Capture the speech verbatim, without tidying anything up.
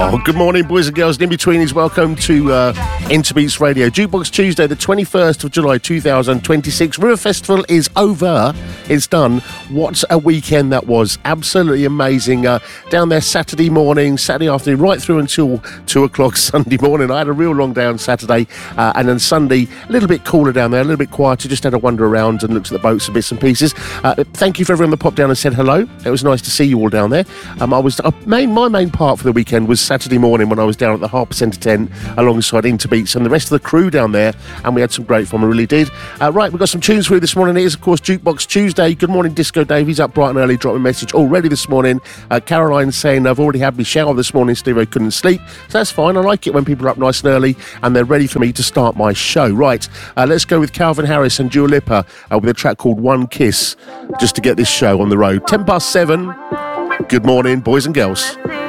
Oh, good morning, boys and girls and in-betweenies. Welcome to uh, Interbeats Radio. Jukebox Tuesday, the twenty-first of July, two thousand twenty-six. River Festival is over. It's done. What a weekend that was. Absolutely amazing. Uh, down there Saturday morning, Saturday afternoon, right through until two o'clock Sunday morning. I had a real long day on Saturday. Uh, and then Sunday, a little bit cooler down there, a little bit quieter. Just had a wander around and looked at the boats and bits and pieces. Uh, thank you for everyone that popped down and said hello. It was nice to see you all down there. Um, I was uh, main, my main part for the weekend was Saturday morning when I was down at the Harper Centre tent alongside Interbeats and the rest of the crew down there, and we had some great fun, we really did. Uh, right, we've got some tunes for you this morning. It is, of course, Jukebox Tuesday. Good morning, Disco Dave. He's up bright and early, dropping a message already this morning. Uh, Caroline saying, I've already had my shower this morning, Steve, I couldn't sleep. So that's fine. I like it when people are up nice and early and they're ready for me to start my show. Right, uh, let's go with Calvin Harris and Dua Lipa uh, with a track called One Kiss, just to get this show on the road. ten past seven. Good morning, boys and girls.